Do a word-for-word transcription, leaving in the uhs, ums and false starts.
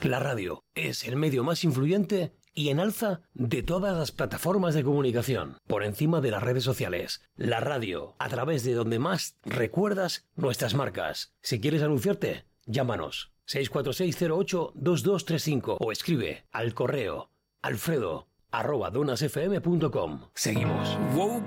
La radio es el medio más influyente y en alza de todas las plataformas de comunicación, por encima de las redes sociales. La radio, a través de donde más recuerdas nuestras marcas. Si quieres anunciarte, llámanos seis cuatro seis cero ocho dos dos tres cinco o escribe al correo alfredo arroba donasfm punto com. Seguimos.